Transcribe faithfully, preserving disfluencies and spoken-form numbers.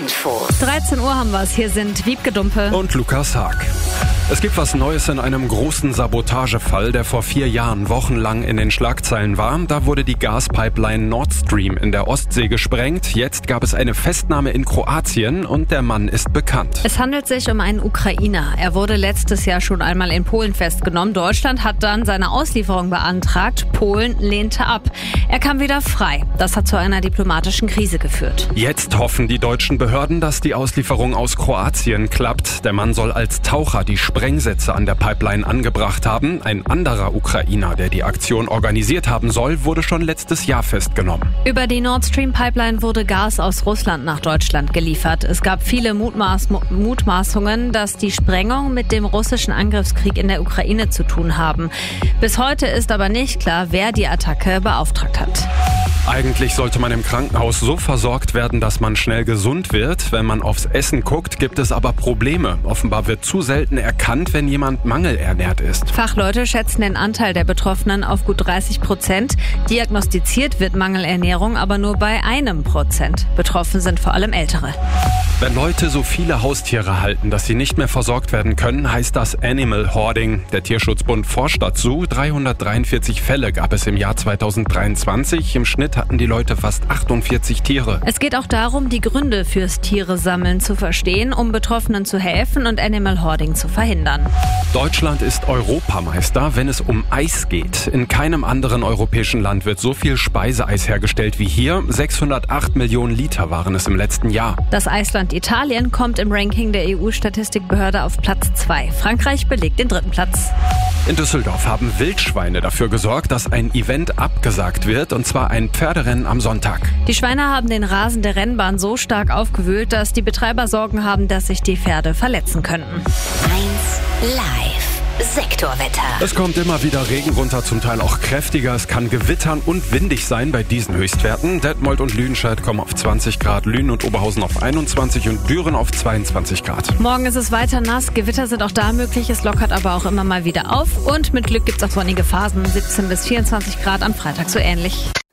Info. dreizehn Uhr haben wir es. Hier sind Wiebke Dumpe und Lukas Haag. Es gibt was Neues in einem großen Sabotagefall, der vor vier Jahren wochenlang in den Schlagzeilen war. Da wurde die Gaspipeline Nord Stream in der Ostsee gesprengt. Jetzt gab es eine Festnahme in Kroatien und der Mann ist bekannt. Es handelt sich um einen Ukrainer. Er wurde letztes Jahr schon einmal in Polen festgenommen. Deutschland hat dann seine Auslieferung beantragt. Polen lehnte ab. Er kam wieder frei. Das hat zu einer diplomatischen Krise geführt. Jetzt hoffen die deutschen Behörden, dass die Auslieferung aus Kroatien klappt. Der Mann soll als Taucher die Sprengsätze an der Pipeline angebracht haben. Ein anderer Ukrainer, der die Aktion organisiert haben soll, wurde schon letztes Jahr festgenommen. Über die Nord Stream Pipeline wurde Gas aus Russland nach Deutschland geliefert. Es gab viele Mutmaß- Mutmaßungen, dass die Sprengung mit dem russischen Angriffskrieg in der Ukraine zu tun haben. Bis heute ist aber nicht klar, wer die Attacke beauftragt hat. Eigentlich sollte man im Krankenhaus so versorgt werden, dass man schnell gesund wird. Wenn man aufs Essen guckt, gibt es aber Probleme. Offenbar wird zu selten erkannt, wenn jemand mangelernährt ist. Fachleute schätzen den Anteil der Betroffenen auf gut dreißig Prozent. Diagnostiziert wird Mangelernährung aber nur bei einem Prozent. Betroffen sind vor allem Ältere. Wenn Leute so viele Haustiere halten, dass sie nicht mehr versorgt werden können, heißt das Animal Hoarding. Der Tierschutzbund forscht dazu. dreihundertdreiundvierzig Fälle gab es im Jahr zweitausenddreiundzwanzig. Im Schnitt hatten die Leute fast achtundvierzig Tiere. Es geht auch darum, die Gründe fürs Tiere-Sammeln zu verstehen, um Betroffenen zu helfen und Animal Hoarding zu verhindern. Deutschland ist Europameister, wenn es um Eis geht. In keinem anderen europäischen Land wird so viel Speiseeis hergestellt wie hier. sechshundertacht Millionen Liter waren es im letzten Jahr. Das Eisland Italien kommt im Ranking der E U-Statistikbehörde auf Platz zwei. Frankreich belegt den dritten Platz. In Düsseldorf haben Wildschweine dafür gesorgt, dass ein Event abgesagt wird, und zwar ein Pferderennen am Sonntag. Die Schweine haben den Rasen der Rennbahn so stark aufgewühlt, dass die Betreiber Sorgen haben, dass sich die Pferde verletzen könnten. eins Live. Sektorwetter. Es kommt immer wieder Regen runter, zum Teil auch kräftiger. Es kann gewittern und windig sein bei diesen Höchstwerten. Detmold und Lüdenscheid kommen auf zwanzig Grad, Lünen und Oberhausen auf einundzwanzig und Düren auf zweiundzwanzig Grad. Morgen ist es weiter nass, Gewitter sind auch da möglich, es lockert aber auch immer mal wieder auf. Und mit Glück gibt es auch sonnige Phasen, siebzehn bis vierundzwanzig Grad, am Freitag so ähnlich.